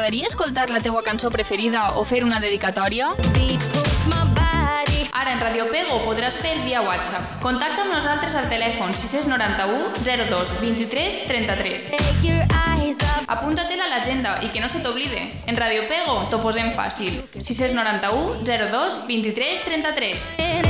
T'agradaria escoltar la teua cançó preferida o fer una dedicatòria? Ara en Radio Pego podràs fer via WhatsApp. Contacta amb nosaltres al telèfon 691 02 23 33. Apunta-te-la a l'agenda i que no se t'oblide. En Radio Pego t'ho posem fàcil. 691 02 23 33.